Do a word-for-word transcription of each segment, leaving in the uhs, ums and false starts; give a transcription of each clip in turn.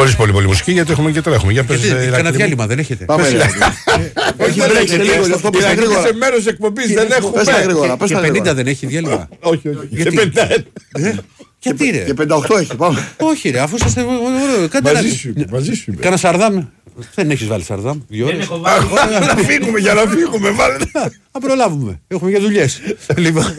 Χωρίς πολύ πολύ μουσική, γιατί έχουμε και τώρα έχουμε. Για πες. Κάνα διάλειμμα δεν έχετε. Πάμε. Όχι, βρέξτε λίγο, γι' αυτό πες τα γρήγορα. Σε μέρος εκπομπής δεν έχουμε. Πες τα γρήγορα. Και πενήντα δεν έχει διάλειμμα. Όχι, όχι. Και πενήντα ένα. Γιατί ρε. Και πενήντα οκτώ έχει, πάμε. Όχι ρε, αφού είστε. Μαζί σου. Κάνα Σαρδάμ. Δεν έχεις βάλει Σαρδάμ. Δεν έχω βάλει. Να φύγουμε για να φύγουμε, βάλε. Να προλάβουμε. Έχουμε για δουλειές. Λοιπόν.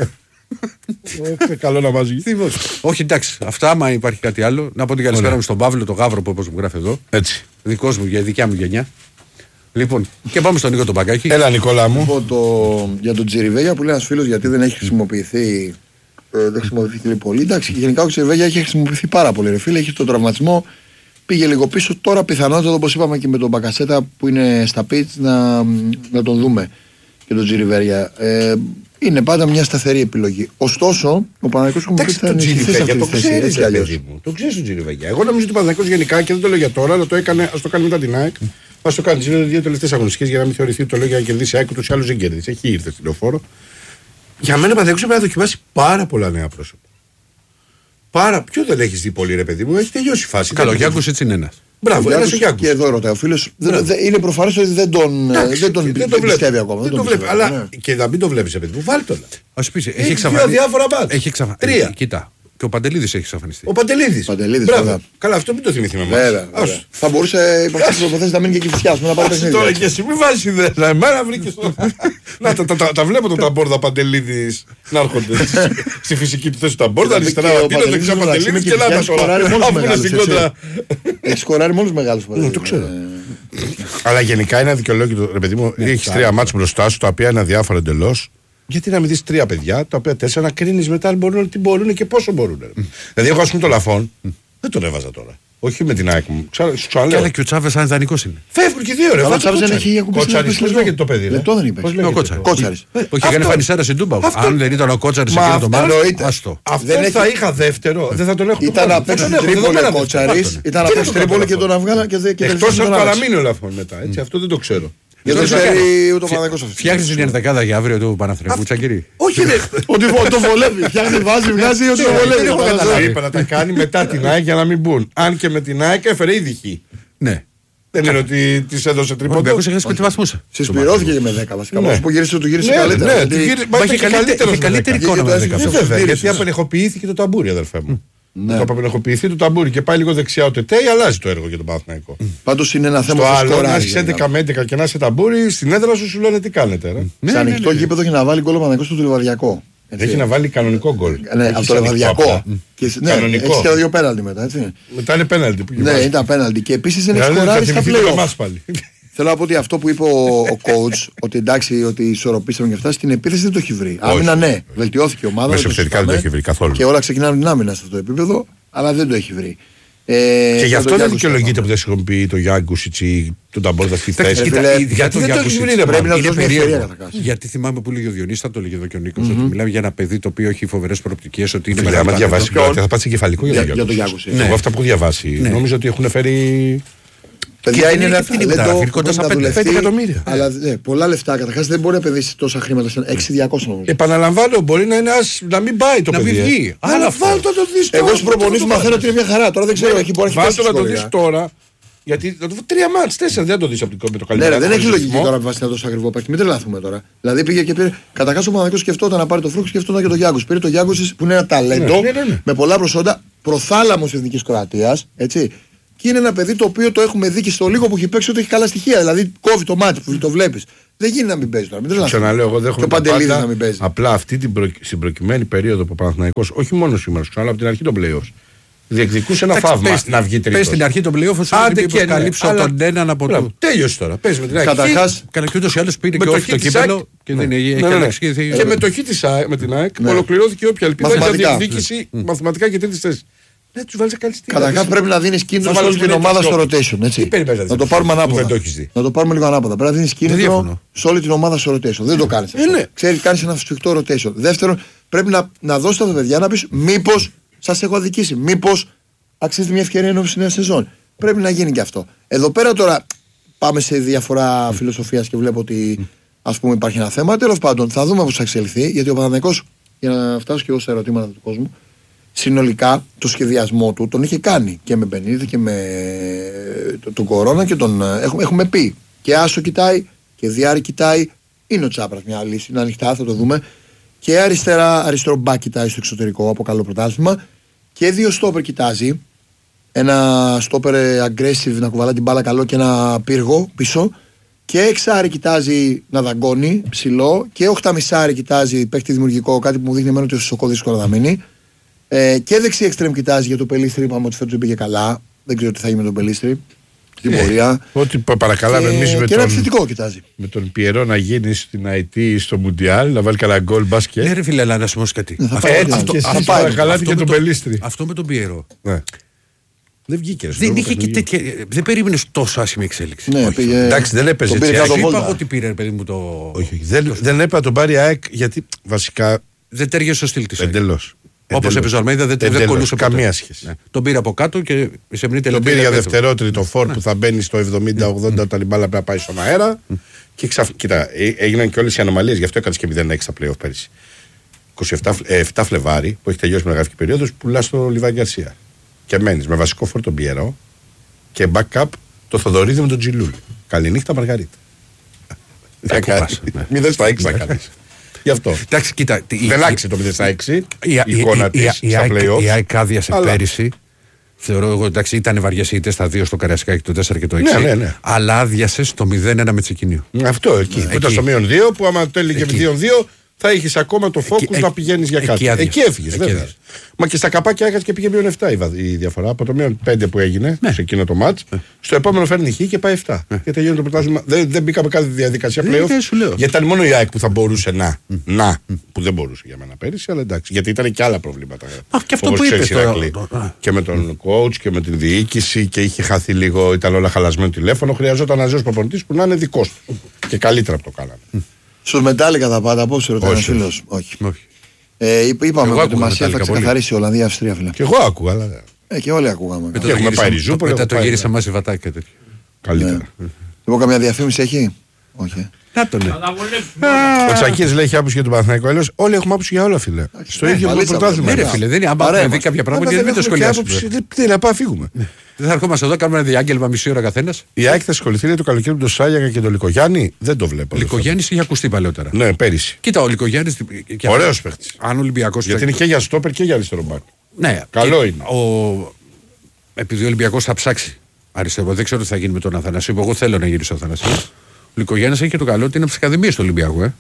Καλό να μας βγει. Όχι, εντάξει. Αυτά, άμα υπάρχει κάτι άλλο. Να πω την καλησπέρα μου στον Παύλο, τον Γαύρο που όπως μου γράφει εδώ. Έτσι. Δικός μου, για δικιά μου γενιά. Λοιπόν, και πάμε στον Νίκο τον Παγκάκη. Έλα, Νικόλα μου. Λοιπόν, το, για τον Τζιριβέγια που λέει ένας φίλος γιατί δεν έχει χρησιμοποιηθεί. Ε, δεν χρησιμοποιηθεί πολύ. Εντάξει, γενικά ο Τζιριβέγια έχει χρησιμοποιηθεί πάρα πολύ. Ρε φίλε, έχει τον τραυματισμό. Πήγε λίγο πίσω. Τώρα πιθανότατα όπως είπαμε και με τον Μπακασέτα που είναι στα πιτς να, να τον δούμε και τον Τζιριβέγια. Ε, είναι πάντα μια σταθερή επιλογή. Ωστόσο, ο Παναθηναϊκός μου πει θα ενισχυθεί σε αυτή τη θέση. Το ξέρει τον Τζιριβέγια. Εγώ νομίζω ότι ο Παναθηναϊκός γενικά και δεν το λέω για τώρα, αλλά το έκανε, ας το κάνει μετά την ΑΕΚ. Ας το κάνει τις δύο τελευταίες αγωνιστικές για να μην θεωρηθεί ότι το λέω για να κερδίσει ΑΕΚ, ούτως ή άλλως δεν κέρδισε. Έχει ήρθε στην λεωφόρο. Για μένα ο Παναθηναϊκός πρέπει να δοκιμάσει πάρα πολλά νέα πρόσωπα. Πάρα, ποιο δεν έχει δει πολύ, ρε παιδί μου, έχει τελειώσει η φάση. Καλό, ο Γιάνγκος έτσι είναι ένας. Μπράβο, ένας ο Γιάνγκος. Και εδώ ρωτάει ο φίλος. Είναι προφανές ότι δεν τον, δεν τον δεν το πιστεύει ακόμα. Δεν το βλέπει. Αλλά και να μην το βλέπει, παιδί μου, βάλει τον. Α σου πει, έχει δύο εξαφανιστεί. διάφορα μπάτ. Έχει εξαφανιστεί. Τρία. Κοίτα. Και ο Παντελίδης έχει εξαφανιστεί. Ο Παντελίδης. Παντελίδης, Μπράβο. βέβαια. Καλά, αυτό μην το θυμηθεί με εμάς. Βέβαια. Θα μπορούσε υπό αυτές τις προποθέσεις να μείνει και Κηφισιάς. Να πάρει παιχνίδι. Τώρα και εσύ μην βάζεις ιδέες. Εμένα βρήκες το. Να τα βλέπω τον Ταμπόρδα Παντελίδης να έρχονται στη φυσική του θέση του Ταμπόρδα. Αριστερά ο Τίνος, δεξιά Παντελίδης και λάτα τώρα. Αφού είναι στην κόντρα. Έχει σκοράρει μόλις μεγάλους. Το ξέρω. Αλλά γενικά είναι αδικαιολόγητο, ρε παιδί μου, έχεις τρία μάτς μπροστά σου τα οποία είναι αδιάφορα εντελώς. Γιατί να μην δεις τρία παιδιά, τα οποία τέσσερα να κρίνεις μετά αν μπορούν, τι μπορούν και πόσο μπορούν. Mm. Δηλαδή, εγώ ας πούμε το Λαφόν, mm. δεν τον έβαζα τώρα. Όχι με την ΑΕΚ μου. Και αλλά και ο Τσάβες αν ιδανικός είναι. Φεύγουν και δύο ρε. Ο Τσάβες δεν έχει ακουμπήσει. Κότσαρης, πώς λέγεται το παιδί. Λεπτό δεν είπε. Ο Κότσαρης. Όχι, έκανε φανισάρα στην Τούμπα. Αν δεν ήταν ο Κότσαρης εκείνο το μάτι. Αυτό θα είχα δεύτερο, δεν θα τον έχω. Ήταν απ' έξω στην Τρίπολη ο Κότσαρης. Ήταν απ' έξω στην Τρίπολη και τον Αυγάλα και δεν. Εκτός αν παραμείνει ο Λαφόν μετά. Αυτό δεν το ξέρω. Γιατί δεν ξέρει ούτε ο Παναθηναϊκός αυτό. Φτιάχνεις την ενδεκάδα για αύριο του Παναθηναϊκού, Τσακίρη. Όχι, ρε. Ότι το βολεύει. Φτιάχνει, βάζει, βγάζει, ότι το βολεύει. Είπα να τα κάνει μετά την ΑΕΚ για να μην μπουν. Αν και με την ΑΕΚ έφερε ήδη χ. Ναι. Δεν είναι ότι τη έδωσε τρίποντο. Ο Ολυμπιακός έχασε πέντε βαθμούς. Συσπηρώθηκε και με δέκα βασικά. Όμως που γύρισε, του γύρισε καλύτερα. Είχε καλύτερη εικόνα με δέκα. Γιατί απενεχοποιήθηκε το ταμπούρι, αδερφέ μου. Ναι. Το απενεχοποιηθεί το ταμπούρι και πάει λίγο δεξιά ο Τετέι, αλλάζει το έργο για τον Παναθηναϊκό. Πάντως είναι ένα θέμα στο άλλο, να έχει έντεκα με έντεκα και να είσαι ταμπούρι, στην έδρα σου σου λένε τι κάνετε. Ρε. Ναι, σε ανοιχτό γήπεδο έχει να βάλει γκολ ο Παναθηναϊκός στο Λιβαδιακό. Έχει να βάλει κανονικό γκολ. Ναι, από το Λιβαδιακό. Κανονικό. Έχει και δύο πέναλτι μετά, έτσι. Μετά είναι πέναλτι. Ναι, ήταν πέναλτι. Και επίσης δεν έχει σκοράρει στα play-off. Θέλω να πω ότι αυτό που είπε ο coach, ότι εντάξει, ότι ισορροπήσαμε και αυτά, στην επίθεση δεν το έχει βρει. Άμυνα ναι, βελτιώθηκε η ομάδα. Μέσα επιθετικά δεν το έχει βρει καθόλου. Και όλα ξεκινάνε την άμυνα σε αυτό το επίπεδο, αλλά δεν το έχει βρει. Ε, και γι' αυτό δεν δικαιολογείται που δεν χρησιμοποιεί το Γιάνγκουσιτς ή τον Ταμπόρδα στη θέση. Γιατί δεν το έχει βρει, πρέπει να δώσει ευκαιρία. Γιατί θυμάμαι που λέγει ο Διονύσης, θα το λέγει εδώ και ο Νίκος, ότι μιλάμε για ένα παιδί το οποίο έχει φοβερές προοπτικές, ότι είναι μεγάλο. Αν διαβάσει, θα πάτσει εγκεφαλικό για τον Γιάνγκουσιτς. Εγώ αυτά που έχω διαβάσει, νομίζω ότι έχουν φέρει. Παιδιά είναι ένα κοντά στα πέντε εκατομμύρια. Αλλά ναι, πολλά λεφτά. Καταρχάς δεν μπορεί να επενδύσει τόσα χρήματα. έξι χιλιάδες διακόσια νομίζω. Επαναλαμβάνω, μπορεί να, είναι ας, να μην πάει το να παιδί. Να μην βγει. Αλλά βάλ το το δεις τώρα. Εγώ στου προπονήσεις μαθαίνω ότι είναι μια χαρά. Τώρα δεν ξέρω, έχει μπορεί να έχει να το δεις τώρα. Γιατί τρία μάτς, τέσσερα δεν το δεις από το καλύτερο. Ναι, δεν έχει λογική τώρα βάσει να τόσο ακριβό παίκτη. Μην τρελαθούμε τώρα. Δηλαδή πήγε και πήρε. Καταρχάς ο Παναθηναϊκός σκεφτόταν να πάρει το Φρούκ, σκεφτόταν και το Γιάνγκος. Πήρε το Γιάνγκος που είναι ένα ταλέντο με πολλά προσόντα, προθάλαμος Εθνικής Κροατίας. Έτσι. Και είναι ένα παιδί το οποίο το έχουμε δει και στο λίγο που έχει παίξει ότι έχει καλά στοιχεία. Δηλαδή κόβει το μάτι που το βλέπει. Δεν γίνει να μην παίζει τώρα. Μην ξαναλέω, εγώ δέχομαι. Και ο Παντελίδης να μην παίζει. Απλά αυτή την προ... στην προκειμένη περίοδο που ο Παναθηναϊκός, όχι μόνο σήμερα, αλλά από την αρχή των playoffs, διεκδικούσε ένα θαύμα πες, να βγει τρίτος. Πες στην αρχή των playoffs, άντε και να καλύψω ναι, τον έναν από το. Τέλειωσε τώρα. Πες με την αρχή. Καταρχάς, καλά και ούτως ή άλλως πήρε και όχι το κύπελο. Και με το χ με την ΑΕΚ ολοκληρώθηκε όποια ελπίδα για διεκδίκηση μαθηματικά και τρίτη θέση. Ναι, τους βάλεις καλή στιγμή. Καταρχάς πρέπει να δίνεις κίνητρο σε όλη την ομάδα στο rotation. Έτσι. Να το πάρουμε ανάποδα. Να το πάρουμε λίγο ανάποδα. Πρέπει να δίνεις κίνητρο σε όλη την ομάδα στο rotation. Δεν το κάνεις αυτό. Ξέρεις, κάνεις ένα σφιχτό rotation. Δεύτερον, πρέπει να, να δώσεις τα παιδιά να πεις μήπως σας έχω αδικήσει. Μήπως αξίζει μια ευκαιρία ενώπιση νέα σεζόν. Πρέπει να γίνει και αυτό. Εδώ πέρα τώρα πάμε σε διαφορά φιλοσοφίας και βλέπω ότι ας πούμε υπάρχει ένα θέμα. Τέλος πάντων, θα δούμε πώς θα εξελιχθεί. Γιατί ο Παναθηναϊκός, για να φτάσω και εγώ στα ερωτήματα του κόσμου. συνολικά το σχεδιασμό του τον είχε κάνει και με Μπενίδη και με τον Κορώνα και τον έχουμε, έχουμε πει. Και Άσο κοιτάει και Διάρη κοιτάει. Είναι ο Τσάπρας μια λύση, είναι ανοιχτά, θα το δούμε. Και αριστερά, αριστερό μπακ κοιτάει στο εξωτερικό από καλό πρωτάθλημα. Και δύο στόπερ κοιτάζει. Ένα στόπερ aggressive να κουβαλά την μπάλα καλό και ένα πύργο πίσω. Και εξάρι κοιτάζει να δαγκώνει ψηλό. Και οχταμισάρι κοιτάζει παίχτη δημιουργικό, κάτι που μου δείχνει εμένα ότι ο Σοκό δύσκολο να μείνει. Ε, και δεξί εξτρέμ κοιτάζει για το Πελίστρι. Είπαμε ότι φέτος δεν πήγε καλά. Δεν ξέρω τι θα γίνει με τον Πελίστρι. Στην ε, πορεία. Ό,τι παρακαλάμε εμείς με, τον, με τον Πιερό να γίνει στην Άι Τι στο Μουντιάλ, να βάλει καλά γκολ μπάσκετ. Ναι, ρε φίλε, αλλά να σου πω κάτι. Έτσι παρακαλάτε και τον Πελίστρι. Αυτό με τον Πιερό. Δεν βγήκε. Δεν, είχε και τέτοια, δεν περίμενε τόσο άσχημη εξέλιξη. Ναι, πήγε... Εντάξει, δεν έπαιζε έτσι. Δεν είπα ότι πήρε, παιδί μου, το. Όχι, δεν, δεν έπαιρνε τον πάρει ΑΕΚ γιατί βασικά. Δεν τέριασε στο στυλ τη. Εντελώς. Όπως έπαιζε ο Αλμέιδα δεν, δεν κολούσε καμία σχέση. Ναι. Τον πήρε από κάτω και σε μνή τελετή. Τον πήρε για δευτερότριτο φόρ που θα μπαίνει στο εβδομήντα ογδόντα όταν η μπάλα πρέπει να πάει στον αέρα. Και ξαφ... Κοίτα, έγιναν και όλες οι ανομαλίες, γι' αυτό έκανε και μηδέν έξι στα play-off πέρυσι. είκοσι επτά Φλεβάρι που έχει τελειώσει με γραφική περίοδο, πουλά στο Λιβάη Γκαρσία. Και μένει με βασικό φόρ τον Πιερό και backup το Θοδωρίδη με τον Τζιλούλη. Καληνύχτα Μαργαρίτα. μηδέν στα έξι θα κάνει. Γι' αυτό. Εντάξει, κοίτα, δεν άξιζε το μηδέν στα έξι η εικόνα τη στα play-off. Η ΑΕΚ άδειασε πέρυσι. Θεωρώ εγώ εντάξει, ήταν βαριές ήττες στα δύο στο Καραϊσκάκι, το τέσσερα και το έξι. Ναι, ναι, ναι. Αλλά άδειασε στο μηδέν ένα με Τσεκινίου. Αυτό εκεί. Ναι, που ήταν στο μείον δύο, που άμα το έλεγε με δύο δύο θα είχε ακόμα το focus να πηγαίνει για κάτι. Εκεί, εκεί έφυγε, βέβαια. Μα και στα καπάκια έκανε και πήγε μείον επτά η διαφορά. Από το μείον πέντε που έγινε ναι. σε εκείνο το μάτ, ναι. στο επόμενο φέρνει χ και πάει επτά. Ναι. Και τελειώνει το πρωτάθλημα. Δεν, δεν μπήκαμε κάθε διαδικασία πλέον. Γιατί ήταν μόνο η ΑΕΚ που θα μπορούσε να. Mm. Να. Mm. Που δεν μπορούσε για μένα πέρυσι, αλλά εντάξει. Γιατί ήταν και άλλα προβλήματα. Α, και αυτό που είπε. Και με τον coach και με την διοίκηση και είχε χαθεί λίγο, ήταν όλα χαλασμένο τηλέφωνο. Χρειαζόταν ένα ζώο προπονητή που να είναι δικό του. Και καλύτερα από το κάνανε. Στους Μετάλλικα θα πάτε, απόψε ρωτάει ένας φίλος. Όχι. Όχι. Ε, είπαμε ότι μας θα ξεκαθαρίσει η Ολλανδία Αυστρία, φίλε. Και εγώ άκουγα, αλλά. Ε, και όλοι ακούγαμε. Και έχουμε πάει ριζούπολο. Μετά το γύρισα μαζί βατάκι και τέτοιο. Καλύτερα. Λοιπόν, καμιά διαφήμιση έχει. Όχι. Να το ναι. Ο Τσακίρης λέει έχει άποψη για τον Παναθηναϊκό. Έλεος, όλοι έχουμε άποψη για όλα, φίλε. Στο ίδιο πρωτάθλημα. Ναι, φίλε, δεν είναι. Αν πάμε δει κάποια πράγματα και δεν το σχολιάσουμε. Τι να πάμε, φύγουμε. Δεν θα ερχόμαστε εδώ, κάνουμε ένα διάγγελμα μισή ώρα καθένα. Η ΑΕΚ θα ασχοληθεί το καλοκαίρι με τον Σάγιακα και τον Λικογιάννη. Δεν το βλέπω. Ο Λικογιάννη είχε ακουστεί παλαιότερα. Ναι, πέρυσι. Κοίτα, ο Λικογιάννη. Ωραίο παίχτη. Αν Ολυμπιακό. Γιατί είναι και για στόπερ και για αριστερό μπακ. Ναι, καλό είναι. Επειδή ο Ολυμπιακό θα ψάξει αριστερό, δεν ξέρω τι θα γίνει με τον Αθανασίου. Εγώ θέλω να γυρίσω στον Αθανασίου. Ο Λικογιάννης έχει και το καλό ότι είναι από τις ακαδημίες του Ολυμπιακού. Ε.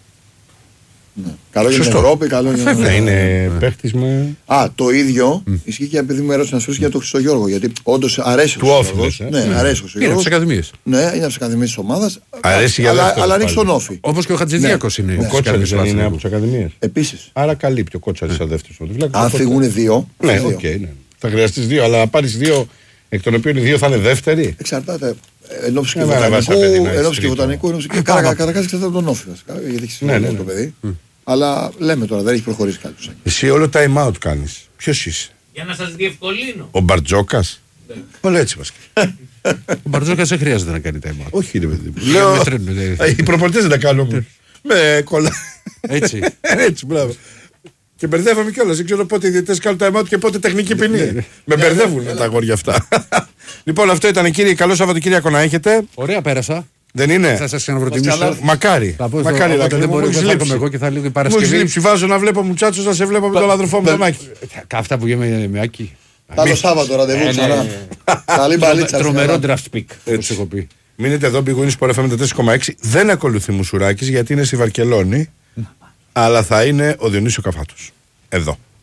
Ναι. Καλό για την Ευρώπη, καλό για την. Ναι, είναι παίχτης με. Α, το ίδιο mm. ισχύει και επειδή μου έρωσα να σου για τον Χρυστογιώργο. Γιατί όντως αρέσει του όφη. Ναι, ναι, αρέσει ο Χρυστογιώργος. Είναι από τις ακαδημίες. Ναι, είναι από τις ακαδημίες της ομάδας. Αρέσει για αλλά, αλλά ανοίξει τον όφη. Όπως και ο Χατζηδιάκος είναι. Ο Κότσαρης δεν είναι από τις ακαδημίες. Επίσης. Άρα καλύπτει ο Κότσαρης σαν δεύτερος. Αν φύγουν δύο. Ναι, οκ. Θα χρειαστεί δύο, αλλά να πάρει δύο εκ των οποίων οι δύο θα είναι δεύτεροι. Εξαρτάται. Εν ώψη και βοτανικού, εν ώψη και καταρχάς εξαρτάται τον όφη. Γιατί έχει σημασία το παιδί. Αλλά λέμε τώρα, δεν έχει προχωρήσει κάτι. Εσύ όλο time out κάνεις. Ποιος είσαι? Για να σας διευκολύνω. Ο Μπαρτζόκας. Όλα έτσι μας. Ο Μπαρτζόκας δεν χρειάζεται να κάνει time out. Όχι, ρε παιδί μου. Λέω. Οι προπονητές δεν τα κάνουν. Με κολλά. Έτσι. Έτσι, μπράβο. Και μπερδεύαμε κιόλας. Δεν ξέρω πότε οι διαιτητές κάνουν time out και πότε τεχνική ποινή. Με μπερδεύουν τα αγόρια αυτά. Λοιπόν, αυτό ήταν, κύριε. Καλό Σαββατοκύριακο να έχετε. Ωραία, πέρασα. Δεν είναι. Θα σας ξαναβροτιμήσω. Μακάρι. Μακάρι να δεν μπορεί να έρχομαι εγώ και θα λίγο η Παρασκευή. Μου λείψει, βάζω να βλέπω μουτσάτσος, να σε βλέπω με τον αδερφό μου τον Άκη. Αυτά που γίνομαι με Άκη. Καλό Σάββατο ραντεβού ξανά. Καλή μπαλίτσα. Τρομερό draft pick. Έτσι έχω πει. Μείνετε εδώ, πηγούνι Sport εφ εμ τέσσερα κόμμα έξι. Δεν ακολουθεί Μουσουράκης γιατί είναι στη Βαρκελόνη. Αλλά θα είναι ο Διονύσης ο Καφάτος. Εδώ.